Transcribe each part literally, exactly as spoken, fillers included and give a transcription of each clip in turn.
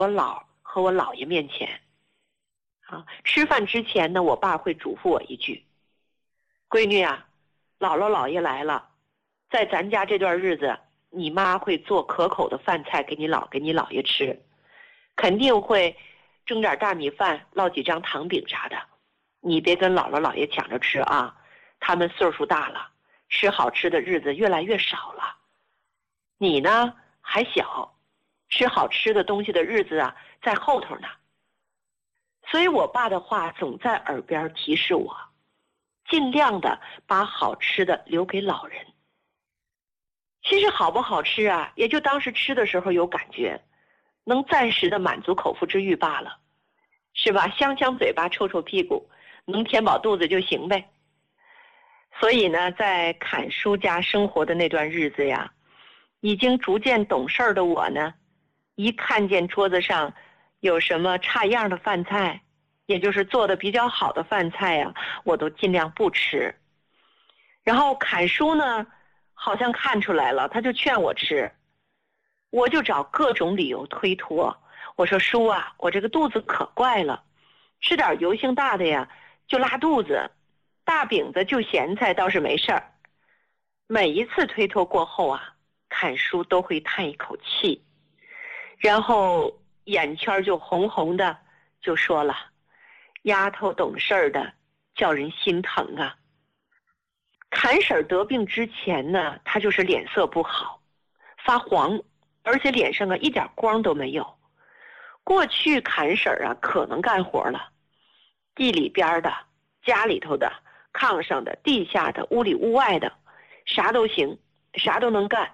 我姥和我姥爷面前。啊，吃饭之前呢，我爸会嘱咐我一句：闺女啊，姥姥姥爷来了，在咱家这段日子，你妈会做可口的饭菜给你姥给你姥爷吃，肯定会蒸点大米饭，烙几张糖饼啥的。你别跟姥姥姥爷抢着吃啊，他们岁数大了，吃好吃的日子越来越少了。你呢还小，吃好吃的东西的日子啊在后头呢。所以我爸的话总在耳边提示我，尽量的把好吃的留给老人。其实好不好吃啊，也就当时吃的时候有感觉，能暂时的满足口腹之欲罢了，是吧？香香嘴巴臭臭屁股，能填饱肚子就行呗。所以呢，在侃叔家生活的那段日子呀，已经逐渐懂事的我呢，一看见桌子上有什么差样的饭菜，也就是做的比较好的饭菜呀，我都尽量不吃。然后侃叔呢，好像看出来了，他就劝我吃，我就找各种理由推脱。我说叔啊，我这个肚子可怪了，吃点油性大的呀就拉肚子，大饼子就咸菜倒是没事儿。每一次推脱过后啊，侃叔都会叹一口气，然后眼圈就红红的，就说了：丫头懂事儿的，叫人心疼啊。侃婶得病之前呢，她就是脸色不好，发黄，而且脸上啊一点光都没有。过去侃婶啊可能干活了，地里边的、家里头的、炕上的、地下的、屋里屋外的，啥都行，啥都能干。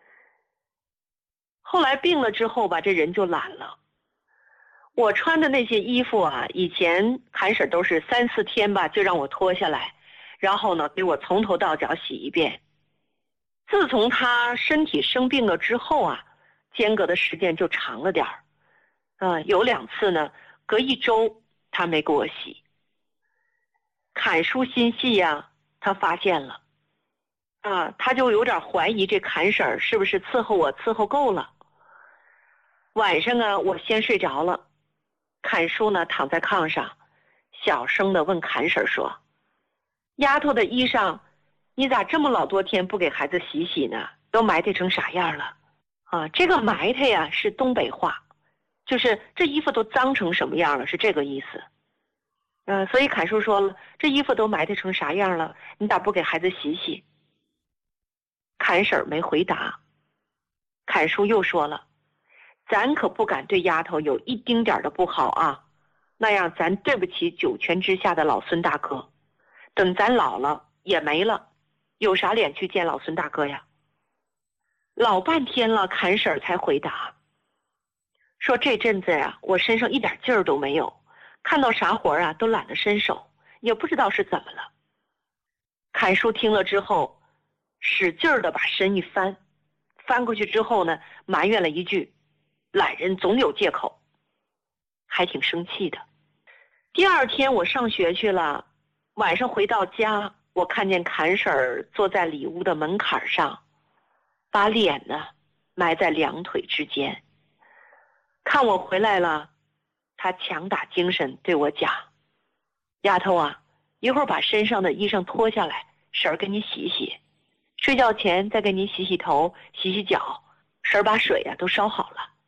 后来病了之后吧，这人就懒了。我穿的那些衣服啊，以前侃婶都是三四天吧就让我脱下来，然后呢给我从头到脚洗一遍。自从他身体生病了之后啊，间隔的时间就长了点儿。呃，有两次呢，隔一周他没给我洗。侃叔心细呀，他发现了，啊，他就有点怀疑这侃婶是不是伺候我伺候够了。晚上啊，我先睡着了，侃叔呢躺在炕上，小声的问侃婶说：丫头的衣裳，你咋这么老多天不给孩子洗洗呢？都埋汰成啥样了？啊，这个埋汰呀是东北话，就是这衣服都脏成什么样了，是这个意思。呃，所以侃叔说了，这衣服都埋汰成啥样了，你咋不给孩子洗洗？侃婶没回答。侃叔又说了，咱可不敢对丫头有一丁点的不好啊，那样咱对不起九泉之下的老孙大哥，等咱老了也没了，有啥脸去见老孙大哥呀？老半天了，侃婶才回答，说这阵子呀，我身上一点劲儿都没有，看到啥活啊都懒得伸手，也不知道是怎么了。侃叔听了之后，使劲儿的把身一翻，翻过去之后呢，埋怨了一句：懒人总有借口，还挺生气的。第二天我上学去了，晚上回到家，我看见侃婶坐在里屋的门槛上，把脸呢埋在两腿之间。看我回来了，他强打精神对我讲：丫头啊，一会儿把身上的衣裳脱下来，婶儿给你洗洗，睡觉前再给你洗洗头洗洗脚，婶儿把水呀、啊、都烧好了。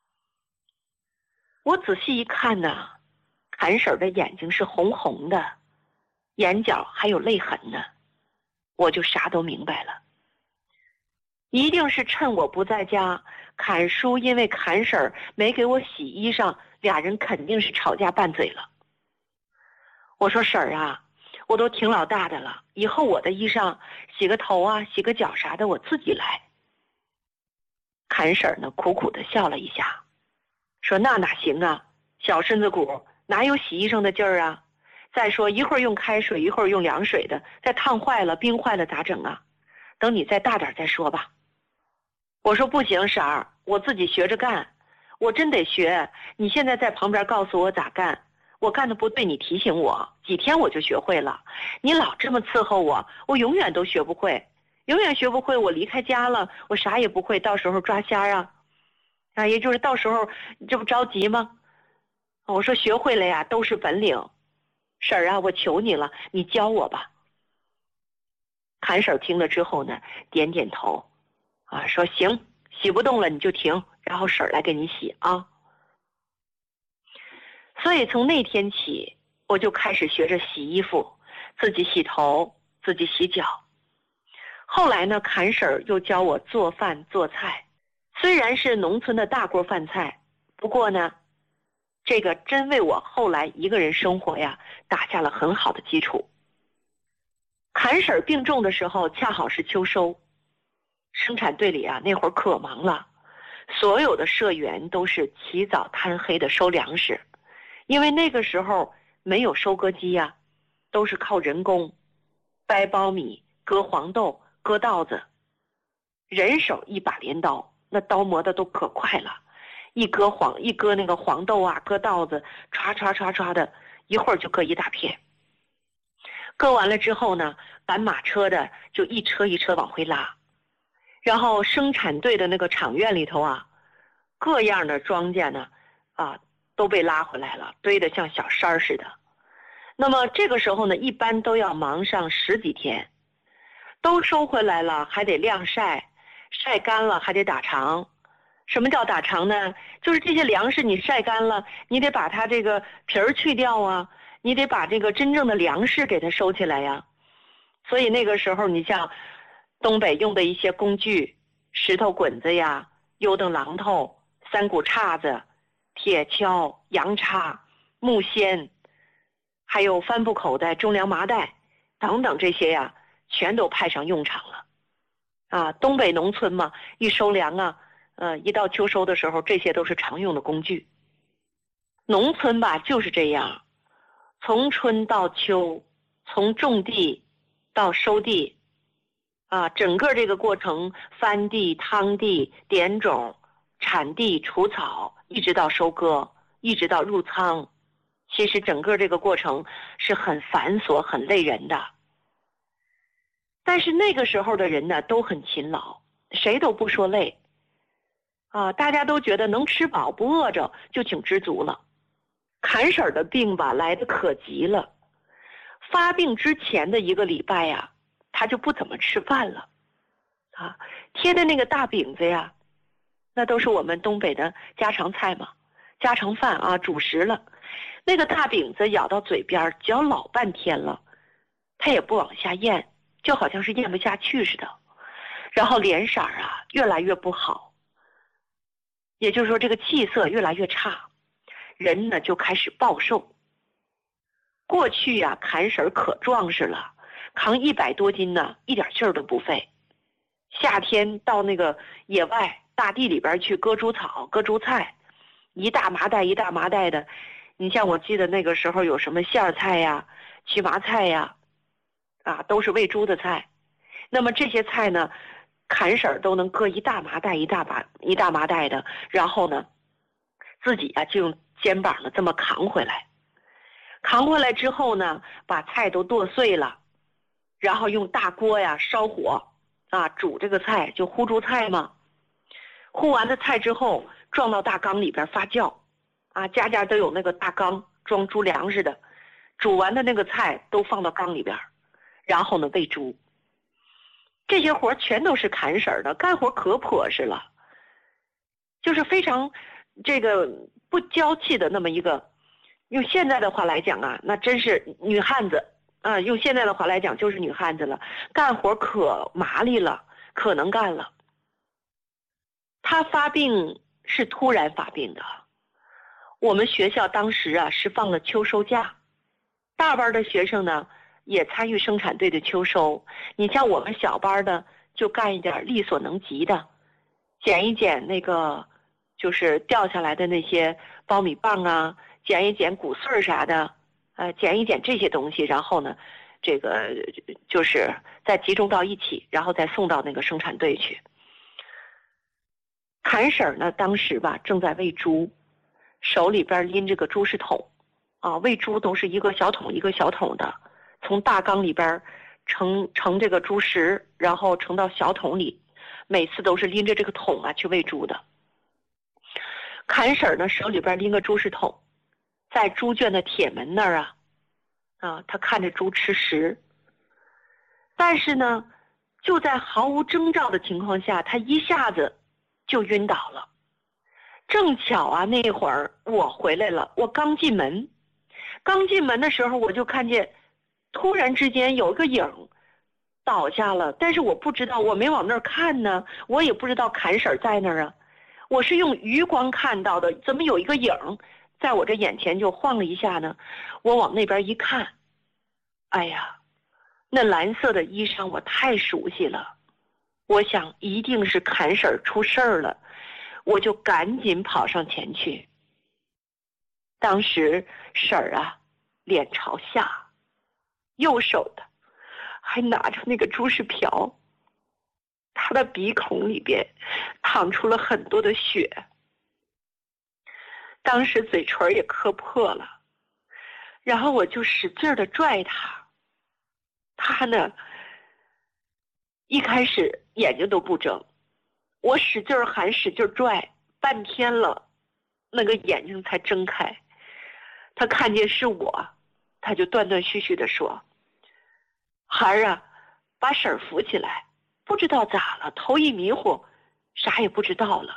我仔细一看呢，侃婶的眼睛是红红的，眼角还有泪痕呢，我就啥都明白了。一定是趁我不在家，侃叔因为侃婶没给我洗衣裳，俩人肯定是吵架拌嘴了。我说婶儿啊，我都挺老大的了，以后我的衣裳洗个头啊洗个脚啥的我自己来。侃婶呢苦苦的笑了一下，说那哪行啊，小身子骨哪有洗衣裳的劲儿啊，再说一会儿用开水一会儿用凉水的，再烫坏了冰坏了咋整啊，等你再大点再说吧。我说不行婶儿，我自己学着干，我真得学，你现在在旁边告诉我咋干，我干的不对你提醒我，几天我就学会了，你老这么伺候我，我永远都学不会，永远学不会，我离开家了我啥也不会，到时候抓瞎啊。 啊，也就是到时候你这不着急吗？我说学会了呀，都是本领。婶儿啊，我求你了，你教我吧。韩婶儿听了之后呢，点点头，啊，说行，洗不动了你就停，然后婶儿来给你洗啊。所以从那天起，我就开始学着洗衣服，自己洗头，自己洗脚。后来呢，韩婶儿又教我做饭做菜，虽然是农村的大锅饭菜，不过呢，这个真为我后来一个人生活呀打下了很好的基础。韩婶儿病重的时候，恰好是秋收，生产队里啊那会儿可忙了，所有的社员都是起早贪黑的收粮食，因为那个时候没有收割机呀，都是靠人工掰苞米、割黄豆、割稻子，人手一把镰刀，那刀磨的都可快了，一割黄一割那个黄豆啊，割稻子，唰唰唰唰的，一会儿就割一大片。割完了之后呢，赶马车的就一车一车往回拉，然后生产队的那个厂院里头啊，各样的庄稼呢，啊都被拉回来了，堆得像小山似的。那么这个时候呢，一般都要忙上十几天，都收回来了，还得晾晒，晒干了还得打长。什么叫打长呢？就是这些粮食你晒干了，你得把它这个皮儿去掉啊，你得把这个真正的粮食给它收起来呀。所以那个时候，你像东北用的一些工具，石头滚子呀、油灯榔头、三股叉子、铁锹、洋叉、木锨，还有帆布口袋、中粮麻袋等等这些呀，全都派上用场了。啊，东北农村嘛，一收粮啊，呃，一到秋收的时候，这些都是常用的工具。农村吧就是这样，从春到秋，从种地到收地，啊，整个这个过程，翻地、趟地、点种、铲地、除草，一直到收割，一直到入仓，其实整个这个过程是很繁琐、很累人的。但是那个时候的人呢，都很勤劳，谁都不说累，啊，大家都觉得能吃饱不饿着就挺知足了。韩婶儿的病吧，来得可急了，发病之前的一个礼拜呀，他就不怎么吃饭了，啊，贴的那个大饼子呀，那都是我们东北的家常菜嘛，家常饭啊，主食了。那个大饼子咬到嘴边，嚼老半天了，他也不往下咽，就好像是咽不下去似的，然后脸色啊越来越不好，也就是说这个气色越来越差，人呢就开始暴瘦。过去呀、啊，韩婶可壮实了，扛一百多斤呢，一点劲儿都不费。夏天到那个野外大地里边去割猪草、割猪菜，一大麻袋一大麻袋的。你像我记得那个时候有什么馅儿菜呀、荨麻菜呀，啊，都是喂猪的菜。那么这些菜呢，韩婶都能割一大麻袋一大把一大麻袋的，然后呢，自己啊就用肩膀呢这么扛回来。扛回来之后呢，把菜都剁碎了，然后用大锅呀烧火啊煮这个菜，就烀猪菜嘛。烀完的菜之后，装到大缸里边发酵，啊，家家都有那个大缸装猪粮食的，煮完的那个菜都放到缸里边，然后呢喂猪。这些活全都是砍婶的，干活可朴实了，就是非常这个不娇气的那么一个。用现在的话来讲啊，那真是女汉子啊！用现在的话来讲，就是女汉子了，干活可麻利了，可能干了。她发病是突然发病的，我们学校当时啊是放了秋收假，大班的学生呢也参与生产队的秋收。你像我们小班的就干一点力所能及的，捡一捡那个就是掉下来的那些苞米棒啊，捡一捡谷穗啥的，呃，捡一捡这些东西，然后呢，这个就是再集中到一起，然后再送到那个生产队去。韩婶呢，当时吧正在喂猪，手里边拎着个猪食桶，啊，喂猪都是一个小桶一个小桶的，从大缸里边盛盛这个猪食，然后盛到小桶里，每次都是拎着这个桶啊去喂猪的。 看婶儿呢手里边拎个猪食桶，在猪圈的铁门那儿啊，啊，他看着猪吃食。但是呢，就在毫无征兆的情况下，他一下子就晕倒了。正巧啊，那会儿我回来了，我刚进门，刚进门的时候我就看见，突然之间有个影倒下了，但是我不知道，我没往那儿看呢，我也不知道看婶儿在那儿啊，我是用余光看到的，怎么有一个影在我这眼前就晃了一下呢？我往那边一看，哎呀，那蓝色的衣裳我太熟悉了，我想一定是看婶儿出事儿了，我就赶紧跑上前去。当时婶儿啊，脸朝下，右手的还拿着那个猪食瓢，她的鼻孔里边淌出了很多的血，当时嘴唇也磕破了，然后我就使劲的拽她，她呢一开始眼睛都不睁，我使劲喊使劲拽半天了，那个眼睛才睁开。他看见是我，他就断断续续的说：“孩儿啊，把婶儿扶起来，不知道咋了，头一迷糊，啥也不知道了。”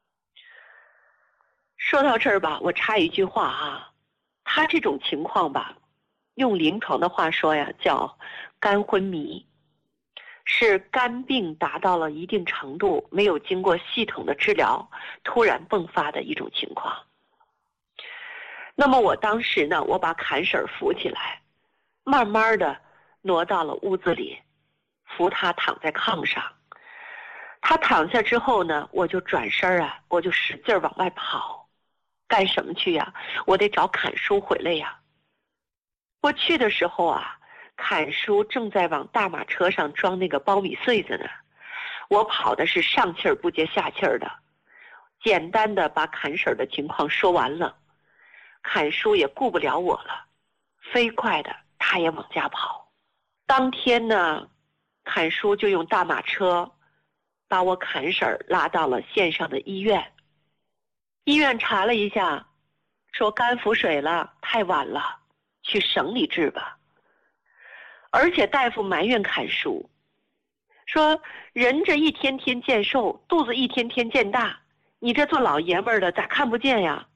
说到这儿吧，我插一句话啊，他这种情况吧，用临床的话说呀，叫肝昏迷，是肝病达到了一定程度，没有经过系统的治疗，突然迸发的一种情况。那么我当时呢，我把看婶儿扶起来，慢慢的挪到了屋子里，扶她躺在炕上。她躺下之后呢，我就转身啊，我就使劲往外跑。干什么去呀？我得找侃叔回来呀。我去的时候啊，侃叔正在往大马车上装那个苞米穗子呢。我跑的是上气儿不接下气儿的，简单的把侃婶儿的情况说完了。侃叔也顾不了我了，飞快的他也往家跑。当天呢，侃叔就用大马车把我侃婶儿拉到了县上的医院。医院查了一下，说肝腹水了，太晚了，去省里治吧。而且大夫埋怨侃叔，说人这一天天见瘦，肚子一天天见大，你这做老爷们儿的咋看不见呀？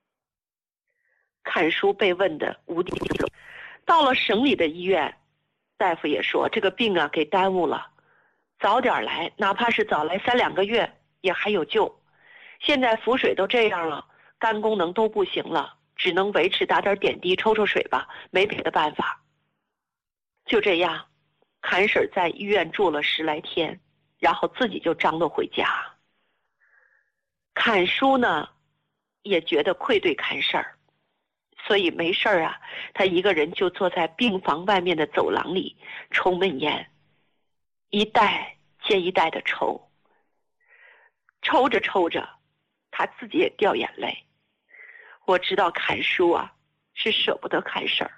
侃叔被问的无地自容。到了省里的医院，大夫也说这个病啊给耽误了，早点来，哪怕是早来三两个月也还有救。现在腹水都这样了，肝功能都不行了，只能维持打点点滴抽抽水吧，没别的办法。就这样，侃婶在医院住了十来天，然后自己就张罗回家。侃叔呢也觉得愧对侃婶儿，所以没事儿啊，他一个人就坐在病房外面的走廊里抽闷烟，一袋接一袋的抽。抽着抽着，他自己也掉眼泪。我知道侃叔啊是舍不得侃婶儿。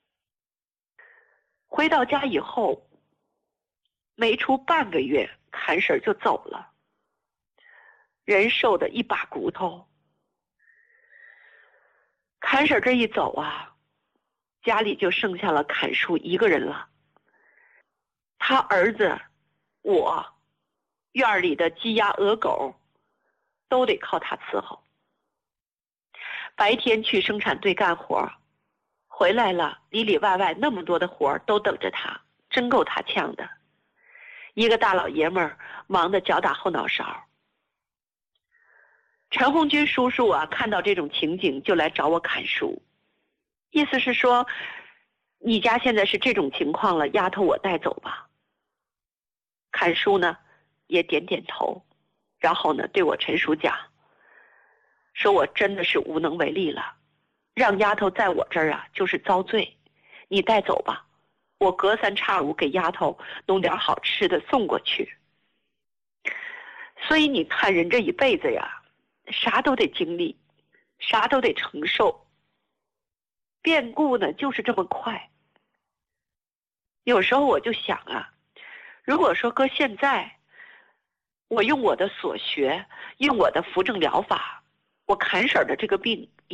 回到家以后，没出半个月，侃婶儿就走了，人瘦的一把骨头。侃婶这一走啊，家里就剩下了侃叔一个人了。他儿子、我、院里的鸡鸭鹅狗都得靠他伺候。白天去生产队干活，回来了里里外外那么多的活都等着他，真够他呛的。一个大老爷们儿忙得脚打后脑勺。陈红军叔叔啊，看到这种情景就来找我侃叔，意思是说，你家现在是这种情况了，丫头我带走吧。侃叔呢也点点头，然后呢对我陈叔讲，说我真的是无能为力了，让丫头在我这儿啊就是遭罪，你带走吧，我隔三差五给丫头弄点好吃的送过去。所以你看人这一辈子呀，啥都得经历，啥都得承受，变故呢就是这么快。有时候我就想啊，如果说搁现在，我用我的所学，用我的扶正疗法， 我坎婶儿的这个病